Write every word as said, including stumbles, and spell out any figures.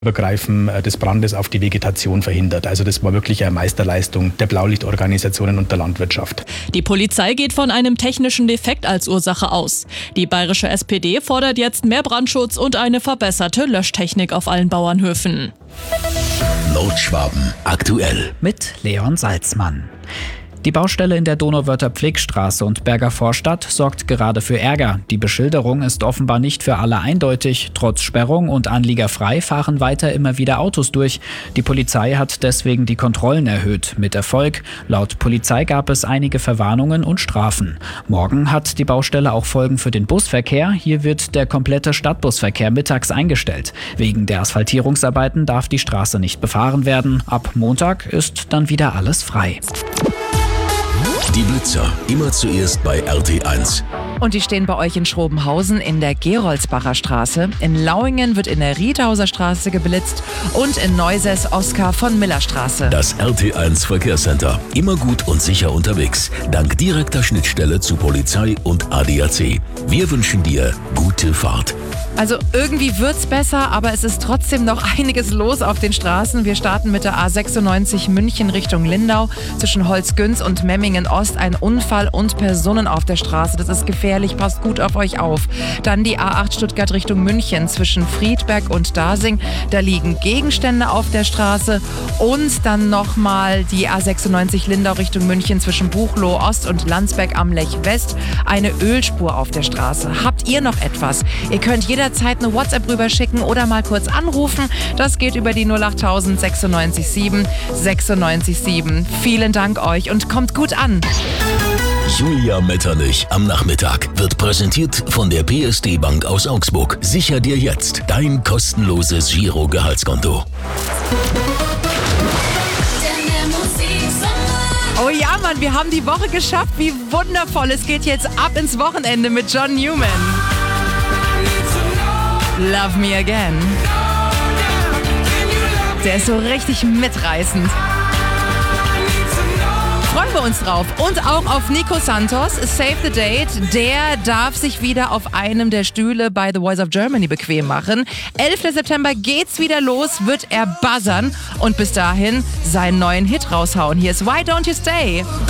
Übergreifen des Brandes auf die Vegetation verhindert. Also das war wirklich eine Meisterleistung der Blaulichtorganisationen und der Landwirtschaft. Die Polizei geht von einem technischen Defekt als Ursache aus. Die bayerische S P D fordert jetzt mehr Brandschutz und eine verbesserte Löschtechnik auf allen Bauernhöfen. Nordschwaben aktuell mit Leon Salzmann. Die Baustelle in der Donauwörther Pflegstraße und Berger Vorstadt sorgt gerade für Ärger. Die Beschilderung ist offenbar nicht für alle eindeutig. Trotz Sperrung und anliegerfrei fahren weiter immer wieder Autos durch. Die Polizei hat deswegen die Kontrollen erhöht. Mit Erfolg. Laut Polizei gab es einige Verwarnungen und Strafen. Morgen hat die Baustelle auch Folgen für den Busverkehr. Hier wird der komplette Stadtbusverkehr mittags eingestellt. Wegen der Asphaltierungsarbeiten darf die Straße nicht befahren werden. Ab Montag ist dann wieder alles frei. Die Blitzer, immer zuerst bei R T eins. Und die stehen bei euch in Schrobenhausen in der Geroldsbacher Straße. In Lauingen wird in der Riedhauser Straße geblitzt und in Neusäß Oskar von Miller Straße. Das R T eins Verkehrscenter. Immer gut und sicher unterwegs. Dank direkter Schnittstelle zu Polizei und A D A C. Wir wünschen dir gute Fahrt. Also irgendwie wird's besser, aber es ist trotzdem noch einiges los auf den Straßen. Wir starten mit der A sechsundneunzig München Richtung Lindau. Zwischen Holzgünz und Memmingen Ost ein Unfall und Personen auf der Straße. Das ist gefährlich, passt gut auf euch auf. Dann die A acht Stuttgart Richtung München zwischen Friedberg und Dasing. Da liegen Gegenstände auf der Straße. Und dann nochmal die A sechsundneunzig Lindau Richtung München zwischen Buchloe Ost und Landsberg am Lech West. Eine Ölspur auf der Straße. Habt ihr noch etwas? Ihr könnt jederzeit eine WhatsApp rüberschicken oder mal kurz anrufen. Das geht über die null acht null null sechsundneunzig sieben sechsundneunzig sieben. Vielen Dank euch und kommt gut an. Julia Metternich am Nachmittag wird präsentiert von der P S D Bank aus Augsburg. Sicher dir jetzt dein kostenloses Giro-Gehaltskonto. Oh ja, Mann, wir haben die Woche geschafft. Wie wundervoll. Es geht jetzt ab ins Wochenende mit John Newman. Love Me Again. Der ist so richtig mitreißend. Freuen wir uns drauf. Und auch auf Nico Santos, Save the Date. Der darf sich wieder auf einem der Stühle bei The Voice of Germany bequem machen. elfter September geht's wieder los, wird er buzzern und bis dahin seinen neuen Hit raushauen. Hier ist Why Don't You Stay?